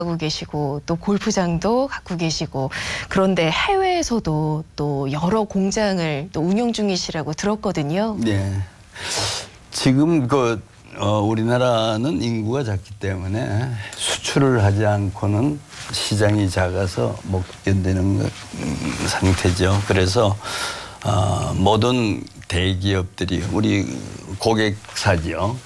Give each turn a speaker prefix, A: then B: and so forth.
A: 하고 계시고 또 골프장도 갖고 계시고 그런데 해외에서도 또 여러 공장을 또 운영 중이시라고 들었거든요.
B: 네. 지금 우리나라는 인구가 작기 때문에 수출을 하지 않고는 시장이 작아서 못 견디는 상태죠. 그래서 모든 대기업들이 우리 고객사죠.